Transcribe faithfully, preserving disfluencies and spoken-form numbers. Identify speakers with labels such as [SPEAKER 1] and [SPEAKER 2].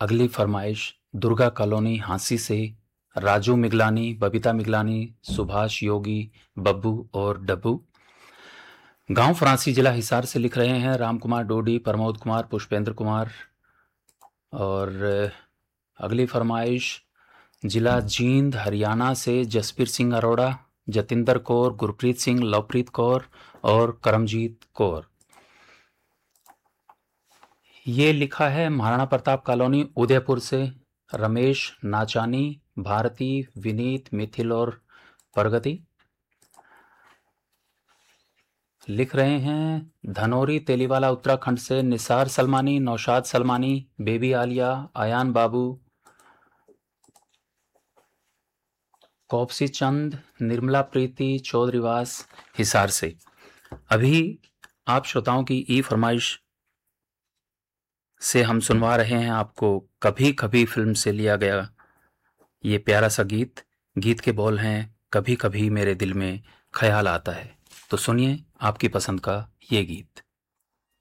[SPEAKER 1] अगली फरमाइश दुर्गा कॉलोनी हांसी से राजू मिगलानी, बबीता मिगलानी, सुभाष योगी, बब्बू और डब्बू। गांव फ्रांसी, जिला हिसार से लिख रहे हैं राम कुमार डोडी, प्रमोद कुमार, पुष्पेंद्र कुमार। और अगली फरमाइश जिला जींद हरियाणा से जसबीर सिंह अरोड़ा, जतिंदर कौर, गुरप्रीत सिंह, लवप्रीत कौर और करमजीत कौर। ये लिखा है महाराणा प्रताप कॉलोनी उदयपुर से रमेश नाचानी, भारती, विनीत, मिथिल और प्रगति। लिख रहे हैं धनौरी तेलीवाला उत्तराखंड से निसार सलमानी, नौशाद सलमानी, बेबी आलिया, आयान बाबू, कौपसी चंद, निर्मला प्रीति, चौधरीवास हिसार से। अभी आप श्रोताओं की ई फरमाइश से हम सुनवा रहे हैं आपको कभी कभी फिल्म से लिया गया ये प्यारा सा गीत। गीत के बोल हैं कभी कभी मेरे दिल में ख्याल आता है। तो सुनिए आपकी पसंद का ये गीत।